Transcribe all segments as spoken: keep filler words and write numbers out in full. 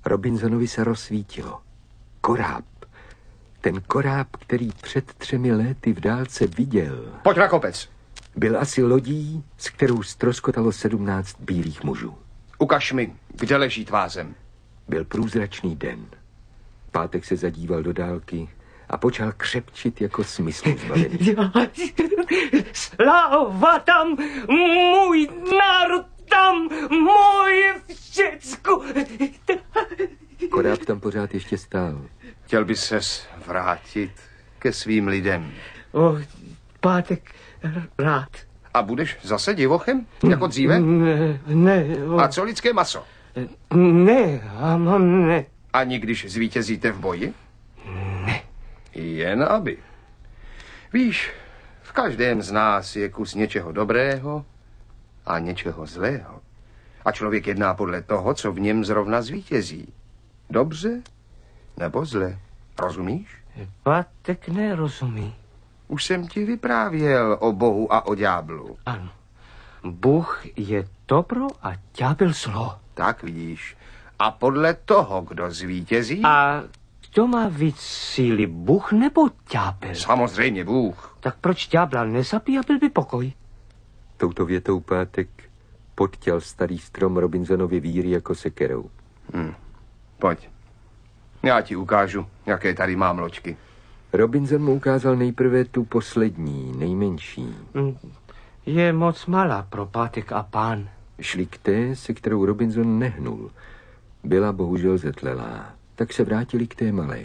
Robinsonovi se rozsvítilo. Koráb. Ten koráb, který před třemi léty v dálce viděl. Pojď na kopec. Byl asi lodí, s kterou ztroskotalo sedmnáct bílých mužů. Ukaž mi, kde leží tvá zem. Byl průzračný den. Pátek se zadíval do dálky a počal křepčit jako smysl zbavený. Sláva tam, můj národ tam, moje všecko. Koráb tam pořád ještě stál. Chtěl by ses vrátit ke svým lidem. O, Pátek, rád. A budeš zase divochem, jako dříve? Ne, ne. O... A co lidské maso? Ne, a mám ne. Ani když zvítězíte v boji? Ne. Jen aby. Víš, v každém z nás je kus něčeho dobrého a něčeho zlého. A člověk jedná podle toho, co v něm zrovna zvítězí. Dobře nebo zle. Rozumíš? Pátek nerozumí. Už jsem ti vyprávěl o Bohu a o ďáblu. Ano. Bůh je dobro a ďábel zlo. Tak vidíš. A podle toho, kdo zvítězí... A kdo má víc síly, Bůh nebo ďábel? Samozřejmě Bůh. Tak proč ďábla nezabíjí a byl by pokoj? Touto větou Pátek podtěl starý strom Robinsonovi víry jako sekerou. Hm. Pojď. Já ti ukážu, jaké tady mám loďky. Robinson mu ukázal nejprve tu poslední, nejmenší. Je moc malá pro Pátek a pán. Šli k té, se kterou Robinson nehnul. Byla bohužel zetlelá, tak se vrátili k té malé.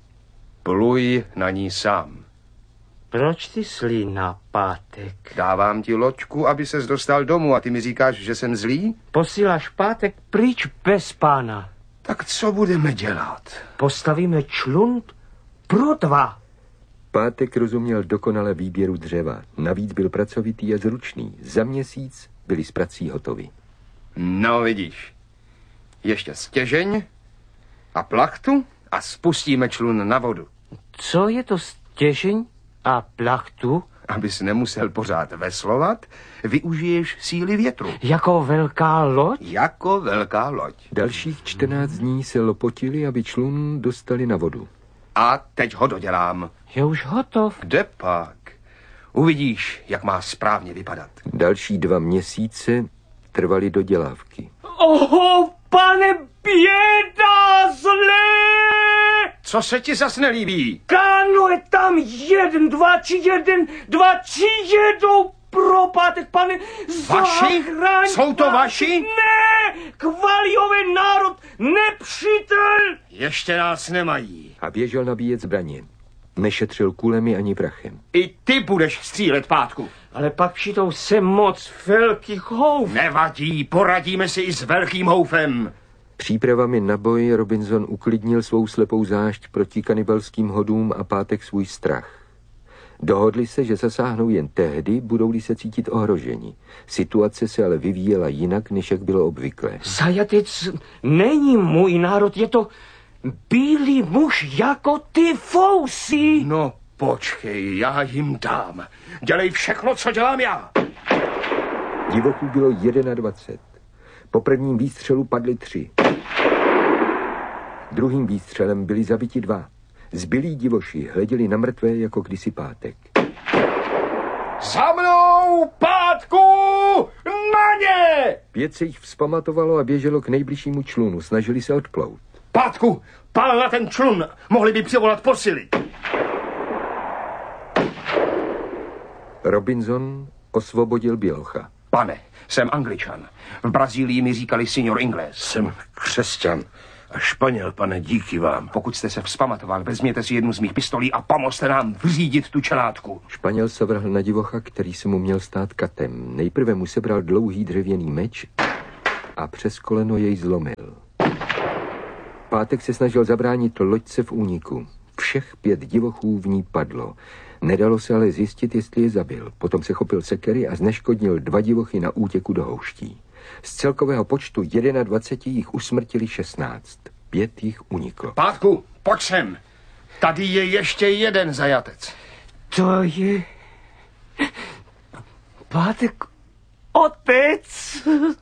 Pluj na ní sám. Proč ty slí na Pátek? Dávám ti loďku, aby ses dostal domů a ty mi říkáš, že jsem zlý? Posíláš Pátek pryč bez pána. Tak co budeme dělat? Postavíme člun pro dva. Pátek rozuměl dokonale výběru dřeva. Navíc byl pracovitý a zručný. Za měsíc byli s prací hotovi. No vidíš. Ještě stěžeň a plachtu a spustíme člun na vodu. Co je to stěžeň a plachtu? Abys nemusel pořád veslovat, využiješ síly větru. Jako velká loď? Jako velká loď. Dalších čtrnáct dní se lopotili, aby člun dostali na vodu. A teď ho dodělám. Je už hotov. Kde pak? Uvidíš, jak má správně vypadat. Další dva měsíce trvaly dodělávky. Oho, pane, běda, zlé! Co se ti zas nelíbí? Káno, je tam jeden, dva, či jeden, dva, či jedou pro Pátek, pane, vaši? Zachraň, Jsou to vaši? Ne, Kvaliový národ, nepřítel! Ještě nás nemají. A běžel nabíjet zbraně. Nešetřil kulemi ani prachem. I ty budeš střílet, Pátku. Ale pak přijdou se moc velkých houf. Nevadí, poradíme si i s velkým houfem. Přípravami na boj Robinson uklidnil svou slepou zášť proti kanibalským hodům a Pátek svůj strach. Dohodli se, že zasáhnou jen tehdy, budou-li se cítit ohroženi. Situace se ale vyvíjela jinak, než jak bylo obvyklé. Zajatec není můj národ, je to bílý muž jako ty fousy. No počkej, já jim dám. Dělej všechno, co dělám já. Divochů bylo dvacet jedna. Po prvním výstřelu padli tři. Druhým výstřelem byli zabiti dva. Zbylí divoši hleděli na mrtvé jako kdysi Pátek. Za mnou, Pátku! Na ně! Pět se jich vzpamatovalo a běželo k nejbližšímu člunu. Snažili se odplout. Pátku, pál na ten člun! Mohli by přivolat posily. Robinson osvobodil bělocha. Pane, jsem Angličan. V Brazílii mi říkali signor Inglés. Jsem křesťan a Španěl, pane, díky vám. Pokud jste se vzpamatoval, vezměte si jednu z mých pistolí a pomozte nám vřídit tu čelátku. Španěl se vrhl na divocha, který se mu měl stát katem. Nejprve mu sebral dlouhý dřevěný meč a přes koleno jej zlomil. Pátek se snažil zabránit loďce v úniku. Všech pět divochů v ní padlo. Nedalo se ale zjistit, jestli je zabil. Potom se chopil sekery a zneškodnil dva divochy na útěku do houští. Z celkového počtu dvacet jedna jich usmrtili šestnáct. Pět jich uniklo. Pátku, pojď sem. Tady je ještě jeden zajatec. To je... Pátek, otec.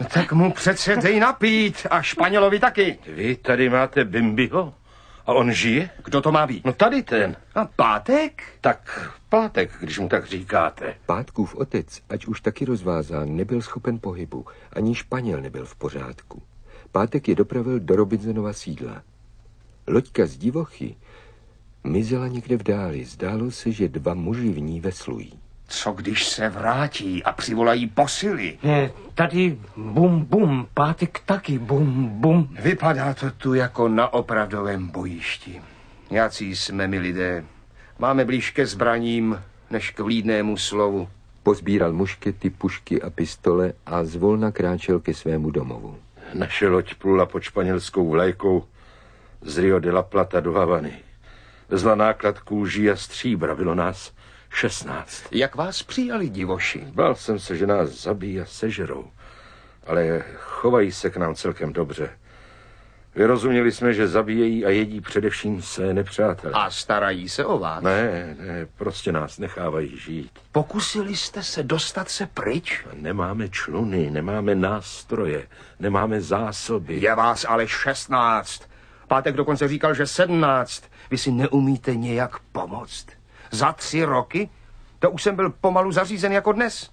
Tak mu přece dej napít a Španělovi taky. Vy tady máte Bimbiho? A on žije? Kdo to má být? No tady ten. A Pátek? Tak Pátek, když mu tak říkáte. Pátkův otec, ať už taky rozvázán, nebyl schopen pohybu. Ani Španěl nebyl v pořádku. Pátek je dopravil do Robinsonova sídla. Loďka z Divochy mizela někde v dáli. Zdálo se, že dva muži v ní veslují. Co když se vrátí a přivolají posily? Ne, tady bum bum, Pátek taky bum bum. Vypadá to tu jako na opravdovém bojišti. Jací jsme my lidé. Máme blíž ke zbraním, než k vlídnému slovu. Pozbíral muškety, pušky a pistole a zvolna kráčel ke svému domovu. Naše loď plula pod španělskou vlajkou z Rio de la Plata do Havany. Vezla náklad kůží a stříbra, bylo nás šestnáct. Jak vás přijali divoši? Bál jsem se, že nás zabijí a sežerou, ale chovají se k nám celkem dobře. Vyrozuměli jsme, že zabíjejí a jedí především své nepřátelé. A starají se o vás? Ne, ne, prostě nás nechávají žít. Pokusili jste se dostat se pryč? Nemáme čluny, nemáme nástroje, nemáme zásoby. Je vás ale šestnáct. Pátek dokonce říkal, že sedmnáct. Vy si neumíte nějak pomoct. Za tři roky? To už jsem byl pomalu zařízen jako dnes.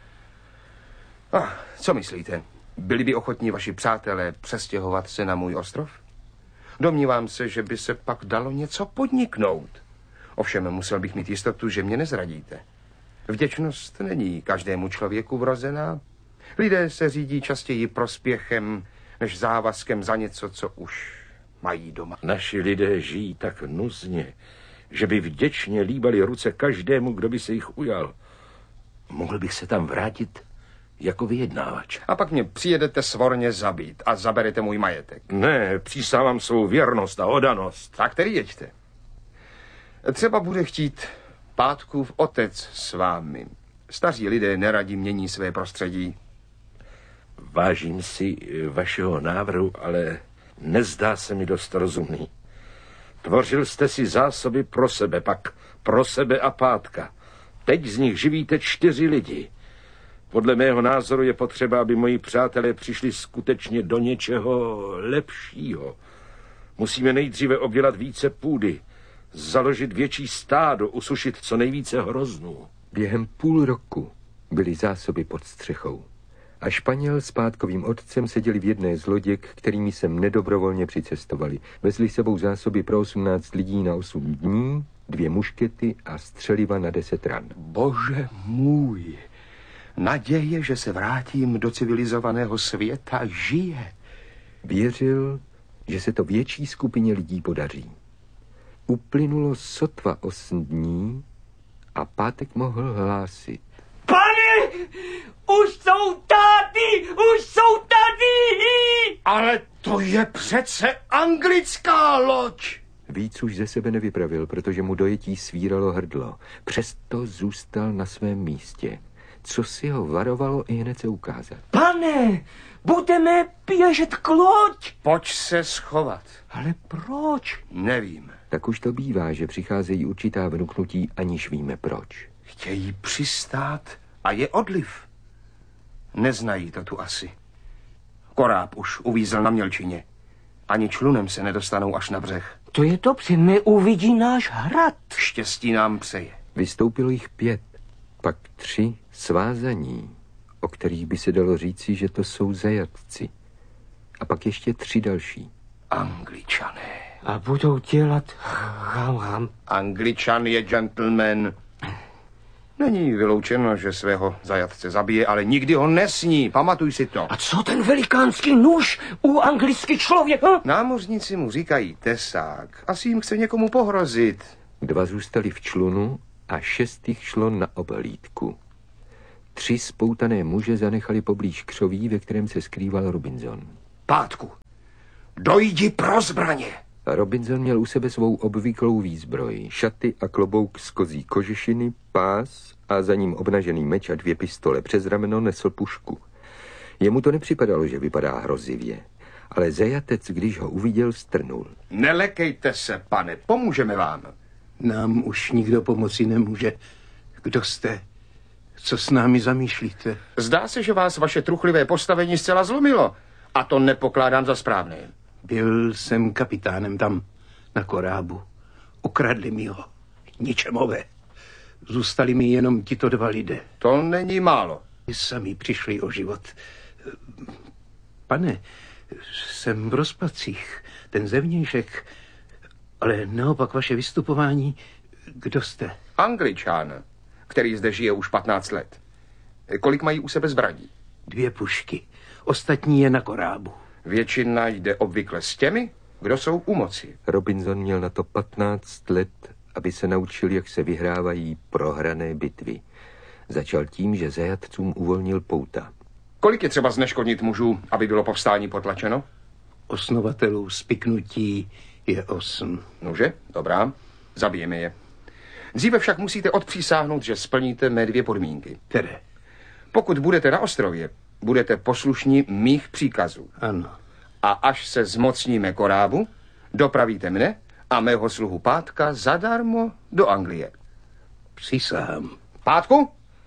Ah, co myslíte? Byli by ochotní vaši přátelé přestěhovat se na můj ostrov? Domnívám se, že by se pak dalo něco podniknout. Ovšem musel bych mít jistotu, že mě nezradíte. Vděčnost není každému člověku vrozená. Lidé se řídí častěji prospěchem, než závazkem za něco, co už mají doma. Naši lidé žijí tak nuzně, že by vděčně líbali ruce každému, kdo by se jich ujal. Mohl bych se tam vrátit jako vyjednávač. A pak mě přijedete svorně zabít a zaberete můj majetek. Ne, přísávám svou věrnost a odanost. Tak tedy jeďte. Třeba bude chtít Pátkův otec s vámi. Staří lidé neradi mění své prostředí. Vážím si vašeho návrhu, ale nezdá se mi dost rozumný. Tvořil jste si zásoby pro sebe, pak pro sebe a Pátka. Teď z nich živíte čtyři lidi. Podle mého názoru je potřeba, aby moji přátelé přišli skutečně do něčeho lepšího. Musíme nejdříve obdělat více půdy, založit větší stádo, usušit co nejvíce hroznů. Během půl roku byly zásoby pod střechou. A Španěl s Pátkovým otcem seděli v jedné z loděk, kterými sem nedobrovolně přicestovali. Vezli sebou zásoby pro osmnáct lidí na osm dní, dvě muškety a střeliva na deset ran. Bože můj, naděje, že se vrátím do civilizovaného světa, žije. Věřil, že se to větší skupině lidí podaří. Uplynulo sotva osm dní a Pátek mohl hlásit. Pane, už jsou tady, už jsou tady! Ale to je přece anglická loď! Víc už ze sebe nevypravil, protože mu dojetí svíralo hrdlo. Přesto zůstal na svém místě. Co si ho varovalo i hned se ukázat. Pane, budeme běžet k loď. Pojď se schovat. Ale proč? Nevím. Tak už to bývá, že přicházejí určitá vnuknutí, aniž víme proč. Chtějí přistát a je odliv. Neznají to tu asi. Koráb už uvízl na mělčině. Ani člunem se nedostanou až na břeh. To je dobře, neuvidí náš hrad. Štěstí nám přeje. Vystoupilo jich pět, pak tři svázaní, o kterých by se dalo říci, že to jsou zajatci. A pak ještě tři další. Angličané. A budou dělat ham ham. Angličan je gentleman. Není vyloučeno, že svého zajatce zabije, ale nikdy ho nesní. Pamatuj si to. A co ten velikánský nůž u anglický člověk? Hm? Námořníci mu říkají tesák. Asi jim chce někomu pohrozit. Dva zůstali v člunu a šest jich šlo na obhlídku. Tři spoutané muže zanechali poblíž křoví, ve kterém se skrýval Robinson. Pátku, dojdi pro zbraně. Robinson měl u sebe svou obvyklou výzbroj, šaty a klobouk z kozí kožešiny, pás a za ním obnažený meč a dvě pistole. Přes rameno nesl pušku. Jemu to nepřipadalo, že vypadá hrozivě, ale zajatec, když ho uviděl, strnul. Nelekejte se, pane, pomůžeme vám. Nám už nikdo pomoci nemůže. Kdo jste? Co s námi zamýšlíte? Zdá se, že vás vaše truchlivé postavení zcela zlomilo. A to nepokládám za správné. Byl jsem kapitánem tam, na korábu. Ukradli mi ho. Ničemové. Zůstali mi jenom tito dva lidé. To není málo. Sami přišli o život. Pane, jsem v rozpacích. Ten zevnějšek. Ale naopak vaše vystupování. Kdo jste? Angličan, který zde žije už patnáct let. Kolik mají u sebe zbraní? Dvě pušky. Ostatní je na korábu. Většina jde obvykle s těmi, kdo jsou u moci. Robinson měl na to patnáct let, aby se naučil, jak se vyhrávají prohrané bitvy. Začal tím, že zajatcům uvolnil pouta. Kolik je třeba zneškodnit mužů, aby bylo povstání potlačeno? Osnovatelů spiknutí je osm. Nože, dobrá, zabijeme je. Dříve však musíte odpřísáhnout, že splníte mé dvě podmínky. Které? Pokud budete na ostrově, budete poslušní mých příkazů. Ano. A až se zmocníme korábu, dopravíte mne a mého sluhu Pátka zadarmo do Anglie. Přísahám. Pátku,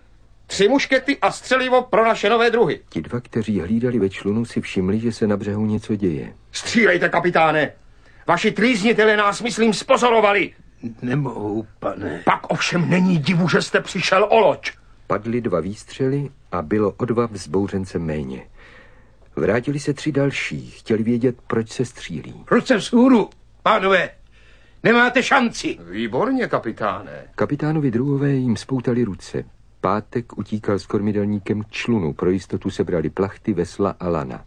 tři muškety a střelivo pro naše nové druhy. Ti dva, kteří hlídali ve člunu, si všimli, že se na břehu něco děje. Střílejte, kapitáne! Vaši trýznitelé nás, myslím, spozorovali. Nemohu, pane. Pak ovšem není divu, že jste přišel o loď. Padly dva výstřely a bylo o dva vzbouřence méně. Vrátili se tři další, chtěli vědět, proč se střílí. Ruce vzhůru, pánové. Nemáte šanci. Výborně, kapitáne. Kapitánovi druhové jim spoutali ruce. Pátek utíkal s kormidelníkem k člunu, pro jistotu sebrali plachty, vesla a lana.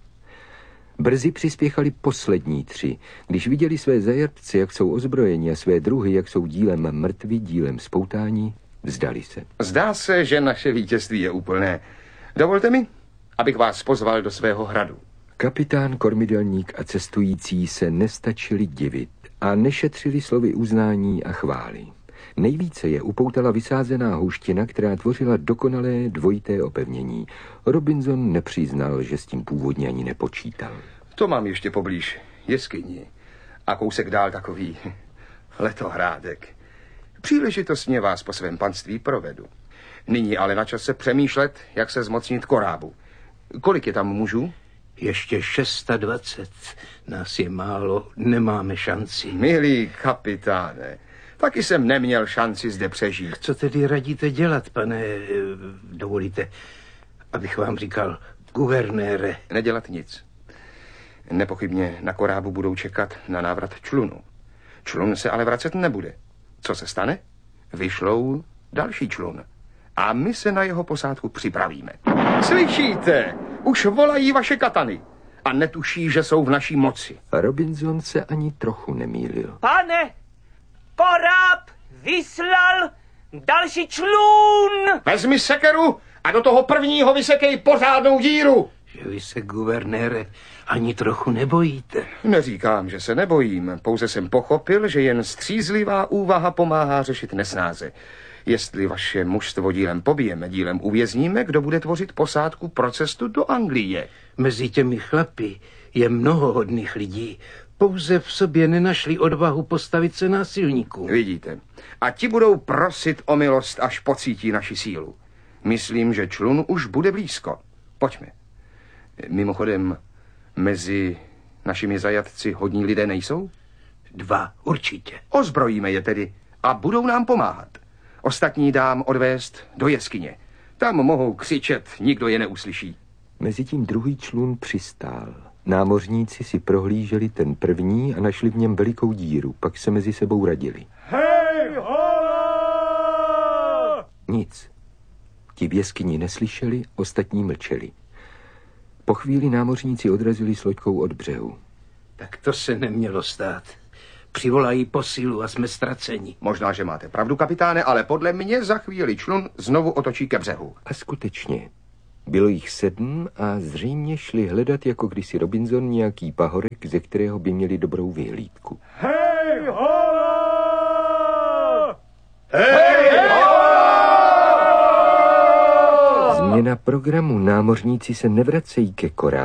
Brzy přispěchali poslední tři. Když viděli své zajatce, jak jsou ozbrojeni, a své druhy, jak jsou dílem mrtví, dílem spoutání, vzdali se. Zdá se, že naše vítězství je úplné. Dovolte mi, abych vás pozval do svého hradu. Kapitán, kormidelník a cestující se nestačili divit a nešetřili slovy uznání a chvály. Nejvíce je upoutala vysázená houština, která tvořila dokonalé dvojité opevnění. Robinson nepřiznal, že s tím původně ani nepočítal. To mám ještě poblíž jeskyni. A kousek dál takový letohrádek. Příležitostně vás po svém panství provedu. Nyní ale na čase přemýšlet, jak se zmocnit korábu. Kolik je tam mužů? Ještě šestadvacet. Nás je málo, nemáme šanci. Milý kapitáne, taky jsem neměl šanci zde přežít. Co tedy radíte dělat, pane, dovolíte, abych vám říkal, guvernére? Nedělat nic. Nepochybně na korábu budou čekat na návrat člunu. Člun se ale vracet nebude. Co se stane? Vyšlou další člun. A my se na jeho posádku připravíme. Slyšíte? Už volají vaše katany. A netuší, že jsou v naší moci. A Robinson se ani trochu nemýlil. Pane, koráb vyslal další člun. Vezmi sekeru a do toho prvního vysekej pořádnou díru. Že vy se, guvernére, ani trochu nebojíte. Neříkám, že se nebojím. Pouze jsem pochopil, že jen střízlivá úvaha pomáhá řešit nesnáze. Jestli vaše mužstvo dílem pobijeme, dílem uvězníme, kdo bude tvořit posádku pro cestu do Anglie. Mezi těmi chlapy je mnoho hodných lidí. Pouze v sobě nenašli odvahu postavit se násilníkům. Vidíte. A ti budou prosit o milost, až pocítí naši sílu. Myslím, že člun už bude blízko. Pojďme. Mimochodem, mezi našimi zajatci hodní lidé nejsou? Dva, určitě. Ozbrojíme je tedy a budou nám pomáhat. Ostatní dám odvést do jeskyně. Tam mohou křičet, nikdo je neuslyší. Mezitím druhý člun přistál. Námořníci si prohlíželi ten první a našli v něm velikou díru, pak se mezi sebou radili. Hej, hola! Nic. Ti v jeskyni neslyšeli, ostatní mlčeli. Po chvíli námořníci odrazili s loďkou od břehu. Tak to se nemělo stát. Přivolají posílu a jsme ztraceni. Možná, že máte pravdu, kapitáne, ale podle mě za chvíli člun znovu otočí ke břehu. A skutečně. Bylo jich sedm a zřejmě šli hledat jako kdysi Robinson nějaký pahorek, ze kterého by měli dobrou vyhlídku. Hej, hola! Hej, Změna programu. Námořníci se nevracejí ke korábu.